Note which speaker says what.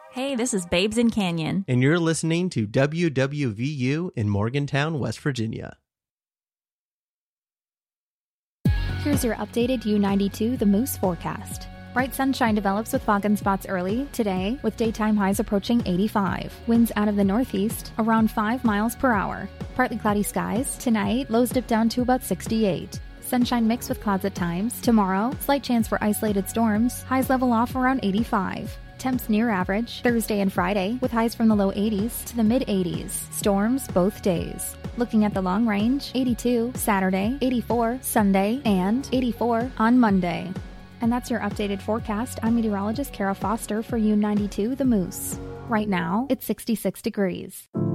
Speaker 1: Hey, this is Babes in Canyon.
Speaker 2: And you're listening to WWVU in Morgantown, West Virginia.
Speaker 3: Here's your updated U92 The Moose forecast. Bright sunshine develops with fog and spots early today, with daytime highs approaching 85. Winds out of the northeast, around 5 miles per hour. Partly cloudy skies. Tonight, lows dip down to about 68. Sunshine mixed with clouds at times. Tomorrow, slight chance for isolated storms. Highs level off around 85. Temps near average Thursday and Friday, with highs from the low 80s to the mid 80s. Storms both days. Looking at the long range, 82 Saturday, 84 Sunday, and 84 on Monday. And that's your updated forecast. I'm meteorologist Kara Foster for U92 The Moose. Right now, it's 66 degrees.